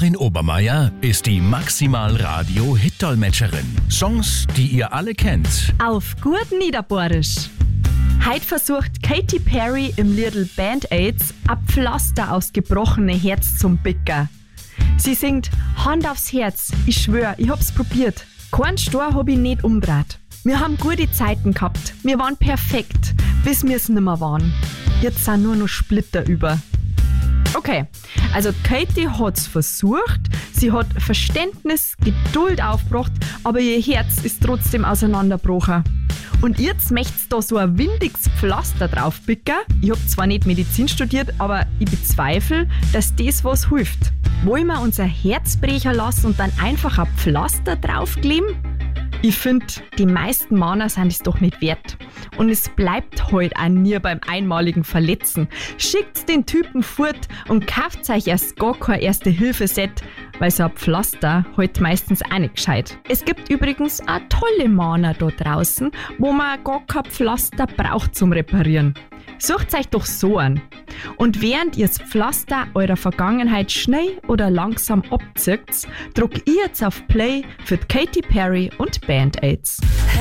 Karin Obermeier ist die Maximal-Radio-Hit-Dolmetscherin. Songs, die ihr alle kennt. Auf gut Niederbohrisch. Heute versucht Katy Perry im Liedl Band-Aids ein Pflaster aufs gebrochene Herz zum Bicker. Sie singt: Hand aufs Herz, ich schwör, ich hab's probiert. Keinen Stor hab ich nicht umdreht. Wir haben gute Zeiten gehabt, wir waren perfekt, bis wir's nimmer waren. Jetzt sind nur noch Splitter über. Okay, also Katy hat's versucht, sie hat Verständnis, Geduld aufgebracht, aber ihr Herz ist trotzdem auseinandergebrochen. Und jetzt möcht's da so ein windiges Pflaster draufpicken. Ich hab zwar nicht Medizin studiert, aber ich bezweifle, dass das was hilft. Wollen wir unser Herz brechen lassen und dann einfach ein Pflaster draufkleben? Ich finde, die meisten Männer sind es doch nicht wert. Und es bleibt heute auch nie beim einmaligen Verletzen. Schickt den Typen fort und kauft euch erst gar kein Erste-Hilfe-Set, weil so ein Pflaster heute meistens auch nicht gescheit. Es gibt übrigens auch tolle Männer da draußen, wo man gar kein Pflaster braucht zum Reparieren. Sucht euch doch so an. Und während ihr das Pflaster eurer Vergangenheit schnell oder langsam abzieht, drückt ihr jetzt auf Play für Katy Perry und Band-Aids.